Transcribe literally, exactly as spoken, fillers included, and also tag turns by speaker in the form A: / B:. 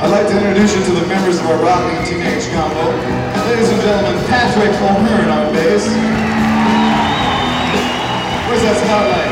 A: I'd like to introduce you to the members of our rocking teenage combo. Ladies and gentlemen, Patrick O'Hearn on bass. Where's that spotlight?